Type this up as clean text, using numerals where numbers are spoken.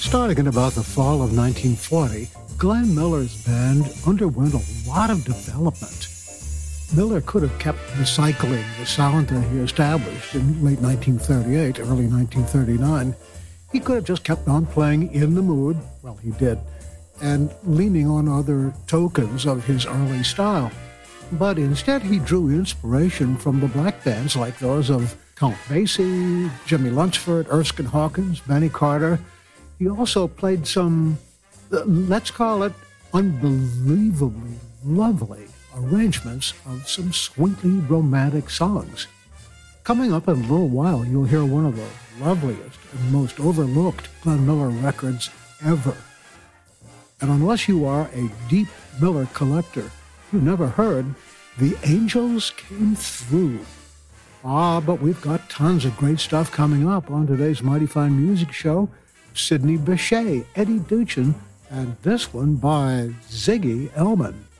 Starting in about the fall of 1940, Glenn Miller's band underwent a lot of development. Miller could have kept recycling the sound that he established in late 1938, early 1939. He could have just kept on playing In the Mood, well, he did, and leaning on other tokens of his early style. But instead, he drew inspiration from the black bands like those of Count Basie, Jimmy Lunceford, Erskine Hawkins, Benny Carter. He also played some, let's call it, unbelievably lovely arrangements of some sweetly romantic songs. Coming up in a little while, you'll hear one of the loveliest and most overlooked Glenn Miller records ever. And unless you are a deep Miller collector, you never heard The Angels Came Through. But we've got tons of great stuff coming up on today's Mighty Fine Music Show. Sidney Bechet, Eddie Duchin, and this one by Ziggy Elman.